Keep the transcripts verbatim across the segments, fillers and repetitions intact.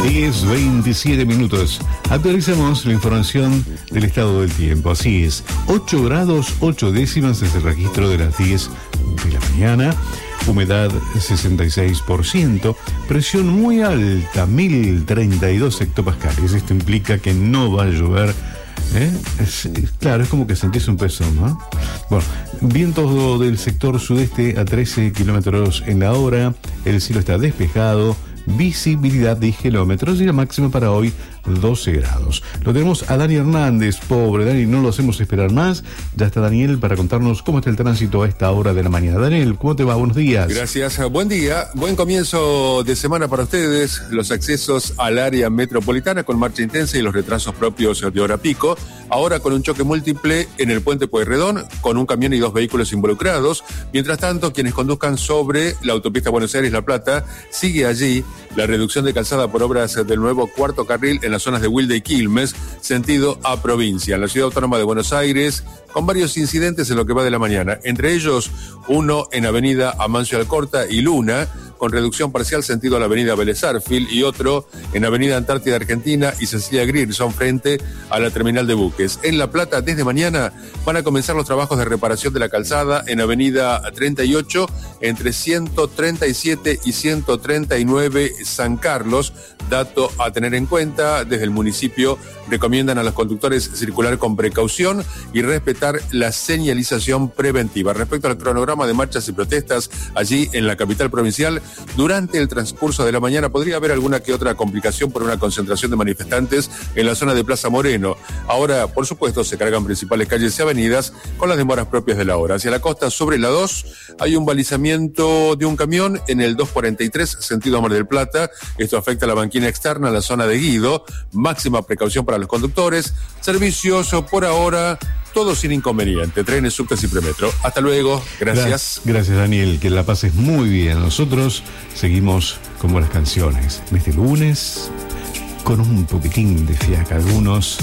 diez veintisiete minutos. Actualizamos la información del estado del tiempo. Así es, ocho grados ocho décimas es el registro de las diez de la mañana. Humedad sesenta y seis por ciento. Presión muy alta, mil treinta y dos hectopascales. Esto implica que no va a llover. ¿Eh? Es, es, claro, es como que sentís un peso, ¿no? Bueno, vientos del sector sudeste a trece kilómetros en la hora. El cielo está despejado. Visibilidad diez kilómetros y la máxima para hoy doce grados. Lo tenemos a Dani Hernández. Pobre Dani, no lo hacemos esperar más. Ya está Daniel para contarnos cómo está el tránsito a esta hora de la mañana. Daniel, ¿cómo te va? Buenos días. Gracias, buen día, buen comienzo de semana para ustedes. Los accesos al área metropolitana con marcha intensa y los retrasos propios de hora pico. Ahora con un choque múltiple en el puente Pueyrredón, con un camión y dos vehículos involucrados. Mientras tanto, quienes conduzcan sobre la autopista Buenos Aires-La Plata, sigue allí la reducción de calzada por obras del nuevo cuarto carril en las zonas de Wilde y Quilmes, sentido a provincia. En la Ciudad Autónoma de Buenos Aires, con varios incidentes en lo que va de la mañana. Entre ellos, uno en Avenida Amancio Alcorta y Luna, con reducción parcial sentido a la Avenida Vélez Sarsfield, y otro en Avenida Antártida Argentina y Cecilia Grierson frente a la terminal de buques. En La Plata, desde mañana, van a comenzar los trabajos de reparación de la calzada en Avenida treinta y ocho, entre ciento treinta y siete y ciento treinta y nueve San Carlos. Dato a tener en cuenta, desde el municipio recomiendan a los conductores circular con precaución y respetar la señalización preventiva. Respecto al cronograma de marchas y protestas allí en la capital provincial, durante el transcurso de la mañana podría haber alguna que otra complicación por una concentración de manifestantes en la zona de Plaza Moreno. Ahora, por supuesto, se cargan principales calles y avenidas con las demoras propias de la hora. Hacia la costa, sobre la dos, hay un balizamiento de un camión en el doscientos cuarenta y tres, sentido Mar del Plata. Esto afecta a la banquina externa, la zona de Guido. Máxima precaución para los conductos. Servicios por ahora, todo sin inconveniente. Trenes, subtes y premetro. Hasta luego. Gracias. Gra- gracias, Daniel. Que la pases muy bien. Nosotros seguimos con buenas canciones. Este lunes, con un poquitín de fiaca. Algunos.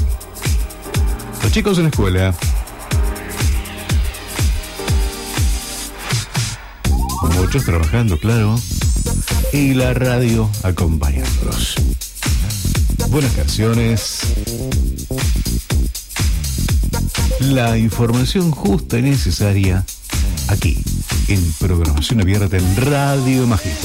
Los chicos en la escuela. Muchos trabajando, claro. Y la radio acompañándolos. Buenas canciones. La información justa y necesaria aquí, en Programación Abierta en Radio Magista.